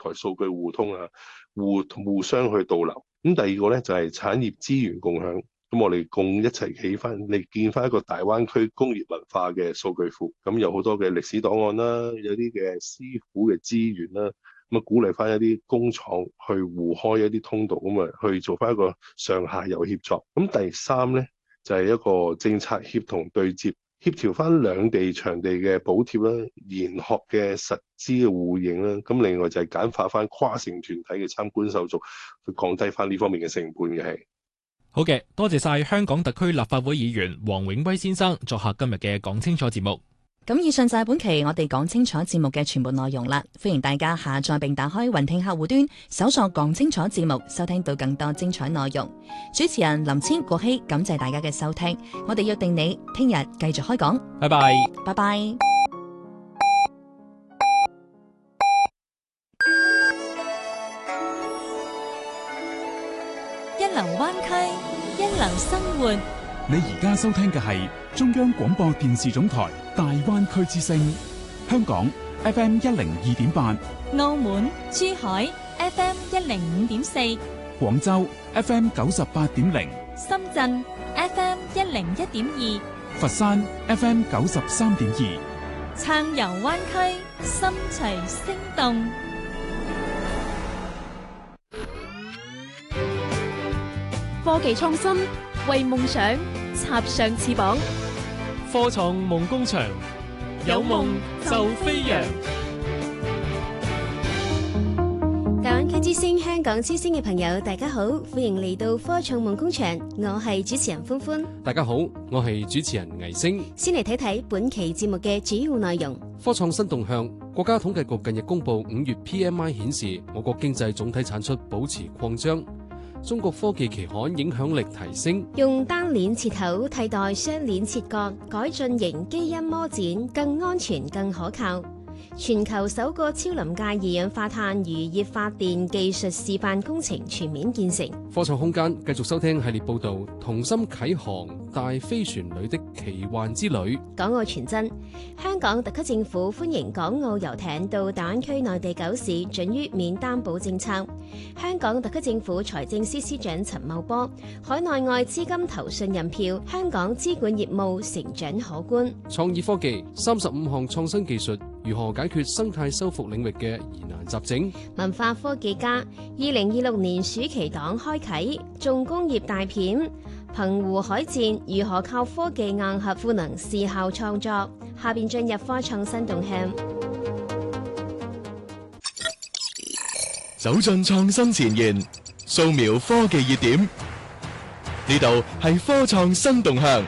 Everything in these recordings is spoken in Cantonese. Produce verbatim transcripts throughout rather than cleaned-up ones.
台數據互通啊，互互相去導流。咁第二個咧就係、是、產業資源共享，咁我哋共一齊起翻，你建翻一個大灣區工業文化嘅數據庫，咁有好多嘅歷史檔案啦，有啲嘅師傅嘅資源啦，咁啊鼓勵翻一啲工廠去互開一啲通道，咁啊去做翻一個上下游協作。咁第三咧就係、是、一個政策協同對接。協調翻兩地場地嘅補貼啦，研學嘅實資嘅互認啦，咁另外就係簡化翻跨城團體嘅參觀手續，去降低翻呢方面嘅成本嘅係。 好嘅，多謝晒香港特區立法會議員黃永威先生作客今日嘅講清楚節目。 咁以上就係本期我哋講清楚節目嘅全部內容啦，歡迎大家下載並打開雲聽客戶端，搜索講清楚節目，收聽到更多精彩內容。主持人林千國希，感謝大家嘅收聽，我哋約定你聽日繼續開講， 拜拜， 拜拜。 一流灣區，一流生活。 你而家收聽嘅係中央廣播電視總台大灣區之聲，香港 F M 一零二點八， 澳門、珠海 F M 一零五點四， 廣州 F M 九十八點零， 深圳 F M 一零一點二， 佛山 F M 九十三點二， 暢遊灣區，心隨聲動。 科技創新，為夢想插上翅膀。 科創夢工場，有夢就飛揚。 大灣區之星、香港之星嘅朋友，大家好，歡迎嚟到科創夢工場，我係主持人歡歡。 大家好，我係主持人魏星。 先嚟睇睇本期節目嘅主要內容。 科創新動向，國家統計局近日公布五月 P M I 顯示，我國經濟總體產出保持擴張。中國科技期刊影響力提升， 用單鏈切口替代雙鏈切割，改進型基因膜剪更安全更可靠。全球首個超臨界二氧化碳漁業發電技術示範工程全面建成。 科創空間繼續收聽系列報道，同心啟航大飛船旅的奇幻之旅。 港澳傳真，香港特區政府歡迎港澳遊艇到大灣區內地九市准予免擔保政策。香港特區政府財政司司長陳茂波，海內外資金投信任票，香港資管業務成長可觀。 創意科技，三十五項創新技術如何解決生態修復領域嘅疑難雜症。 文化科技家，二零二六年暑期檔開啟，重工業大片澎湖海戰如何靠科技硬核賦能視效創作。下邊進入科創新動向， 走進創新前沿，掃描科技熱點，呢度係科創新動向。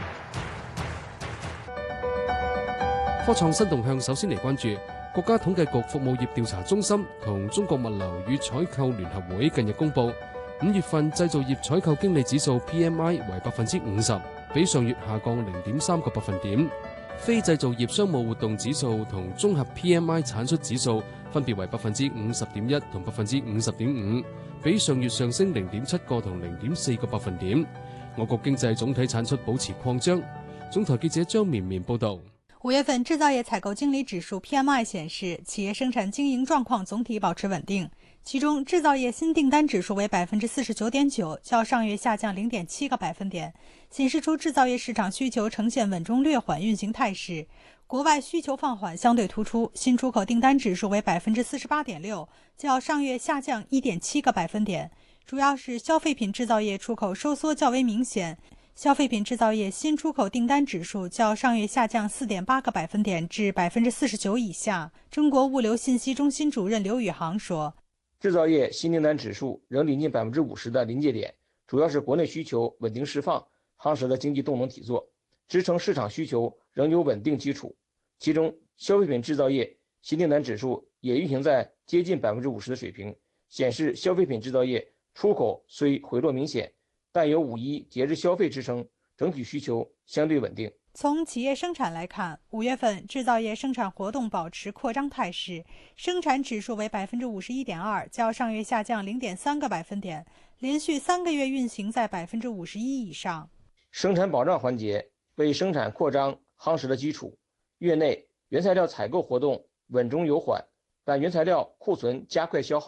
科創新動向首先嚟關注國家統計局服務業調查中心同中國物流與採購聯合會近日公布，五月份製造業採購經理指數 P M I 為百分之五十，比上月下降零點三個百分點。非製造業商務活動指數同綜合 P M I 產出指數分別為百分之五十點一同百分之五十點五，比上月上升零點七個同零點四個百分點。我國經濟總體產出保持擴張。總台記者張綿綿報道。 五月份製造業採購經理指數 P M I 顯示，企業生產經營狀況總體保持穩定。其中，製造業新訂單指數為百分之四十九點九，較上月下降零點七個百分點，顯示出製造業市場需求呈現穩中略緩運行態勢。國外需求放緩相對突出，新出口訂單指數為百分之四十八點六，較上月下降一點七個百分點，主要是消費品製造業出口收縮較為明顯。消費品製造業新出口訂單指數較上月下降四點八個百分點至百分之四十九以下。中國物流信息中心主任劉宇航說， 製造業新訂單指數仍臨近百分之五十的臨界點，主要是國內需求穩定釋放，夯實了經濟動能體作，支撐市場需求仍有穩定基礎。其中，消費品製造業新訂單指數也運行在接近百分之五十的水平，顯示消費品製造業出口雖回落明顯，但有五一節日消費支撐，整體需求相對穩定。 從企業生產來看，五月份製造業生產活動保持擴張態勢，生產指數為百分之五十一點二，較上月下降零點三個百分點，連續三個月運行在百分之五十一以上。 生產保障環節為生產擴張夯實了基礎。月內原材料採購活動穩中有緩，但原材料庫存加快消耗。